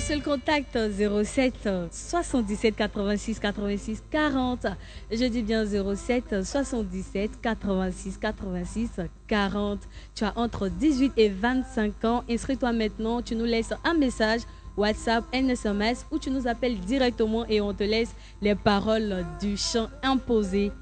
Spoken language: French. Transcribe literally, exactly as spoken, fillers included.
seul contact zéro sept soixante-dix-sept quatre-vingt-six quatre-vingt-six quarante. Je dis bien zéro sept soixante-dix-sept quatre-vingt-six quatre-vingt-six quarante. Tu as entre dix-huit et vingt-cinq ans. Inscris-toi maintenant. Tu nous laisses un message WhatsApp, un S M S ou tu nous appelles directement et on te laisse les paroles du chant imposé